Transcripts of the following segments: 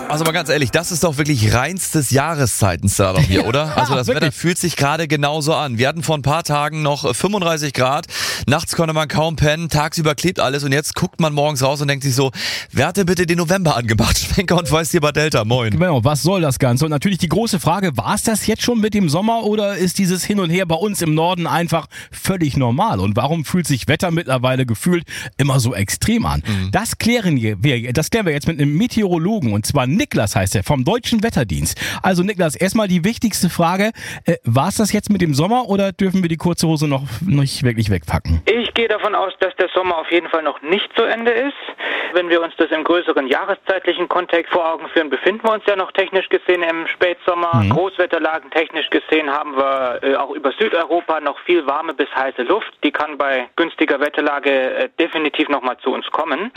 Also mal ganz ehrlich, das ist doch wirklich reinstes Jahreszeiten-Slalom hier, oder? Also das Wetter fühlt sich gerade genauso an. Wir hatten vor ein paar Tagen noch 35 Grad, nachts konnte man kaum pennen, tagsüber klebt alles und jetzt guckt man morgens raus und denkt sich so, wer hat denn bitte den November angemacht? Schwenker und Weiß hier bei Delta, moin. Genau, was soll das Ganze? Und natürlich die große Frage, war es das jetzt schon mit dem Sommer oder ist dieses Hin und Her bei uns im Norden einfach völlig normal? Und warum fühlt sich Wetter mittlerweile gefühlt immer so extrem an? Das klären wir jetzt mit einem Meteorologen und zwar Niklas heißt er, vom Deutschen Wetterdienst. Also Niklas, erstmal die wichtigste Frage, war es das jetzt mit dem Sommer oder dürfen wir die kurze Hose noch nicht wirklich wegpacken? Ich gehe davon aus, dass der Sommer auf jeden Fall noch nicht zu Ende ist. Wenn wir uns das im größeren jahreszeitlichen Kontext vor Augen führen, befinden wir uns ja noch technisch gesehen im Spätsommer. Großwetterlagen technisch gesehen haben wir auch über Südeuropa noch viel warme bis heiße Luft. Die kann bei günstiger Wetterlage definitiv nochmal zu uns kommen.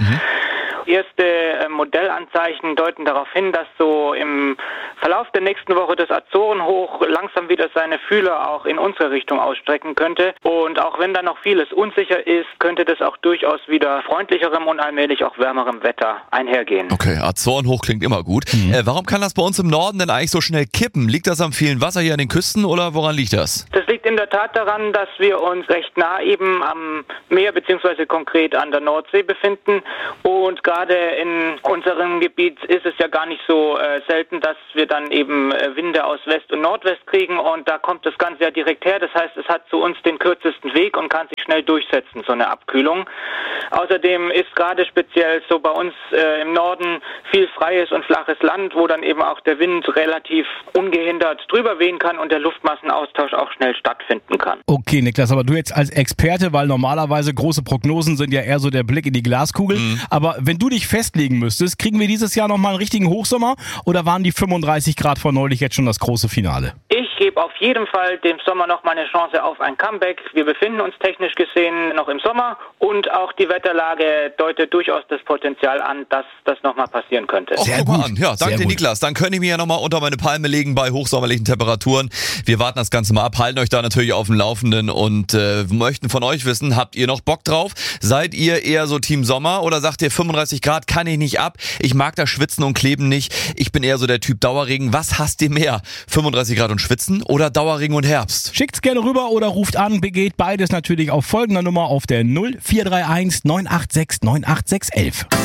Erste Modellanzeichen deuten darauf hin, dass so im Verlauf der nächsten Woche das Azorenhoch langsam wieder seine Fühler auch in unsere Richtung ausstrecken könnte. Und auch wenn da noch vieles unsicher ist, könnte das auch durchaus wieder freundlicherem und allmählich auch wärmerem Wetter einhergehen. Okay, Azorenhoch klingt immer gut. Warum kann das bei uns im Norden denn eigentlich so schnell kippen? Liegt das am vielen Wasser hier an den Küsten oder woran liegt das? Das liegt in der Tat daran, dass wir uns recht nah eben am Meer bzw. konkret an der Nordsee befinden und gerade in unserem Gebiet ist es ja gar nicht so selten, dass wir dann eben Winde aus West und Nordwest kriegen und da kommt das Ganze ja direkt her. Das heißt, es hat zu uns den kürzesten Weg und kann sich schnell durchsetzen, so eine Abkühlung. Außerdem ist gerade speziell so bei uns im Norden viel freies und flaches Land, wo dann eben auch der Wind relativ ungehindert drüber wehen kann und der Luftmassenaustausch auch schnell stattfinden kann. Okay, Niklas, aber du jetzt als Experte, weil normalerweise große Prognosen sind ja eher so der Blick in die Glaskugel, aber wenn du dich festlegen müsstest, kriegen wir dieses Jahr nochmal einen richtigen Hochsommer oder waren die 35 Grad von neulich jetzt schon das große Finale? Ich gebe auf jeden Fall dem Sommer noch mal eine Chance auf ein Comeback. Wir befinden uns technisch gesehen noch im Sommer und auch die Wetterlage deutet durchaus das Potenzial an, dass das nochmal passieren könnte. Sehr guck mal an. Ja, danke dir, Niklas. Dann könnte ich mir ja nochmal unter meine Palme legen bei hochsommerlichen Temperaturen. Wir warten das Ganze mal ab, halten euch da natürlich auf dem Laufenden und möchten von euch wissen, habt ihr noch Bock drauf? Seid ihr eher so Team Sommer oder sagt ihr 35 Grad kann ich nicht ab? Ich mag das Schwitzen und Kleben nicht. Ich bin eher so der Typ Dauerregen. Was hasst ihr mehr? 35 Grad und Schwitzen oder Dauerregen und Herbst? Schickt's gerne rüber oder ruft an. Begeht beides natürlich auf folgender Nummer auf der 0431 986 98611.